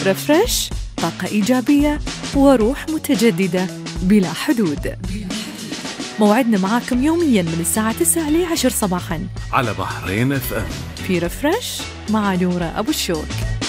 ريفرش، طاقة إيجابية وروح متجددة بلا حدود. موعدنا معاكم يومياً من الساعة 9 ل 10 صباحاً على بحرين FM في ريفرش مع نورة أبو الشوك.